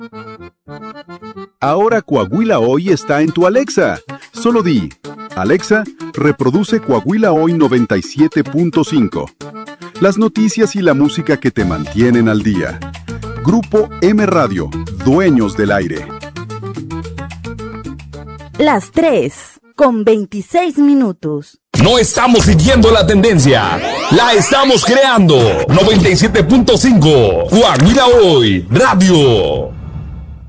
Ahora Coahuila Hoy está en tu Alexa. Solo di, Alexa, reproduce Coahuila Hoy 97.5. Las noticias y la música que te mantienen al día. Grupo M Radio, dueños del aire. Las 3:26. No estamos siguiendo la tendencia, la estamos creando. 97.5, Coahuila Hoy, Radio.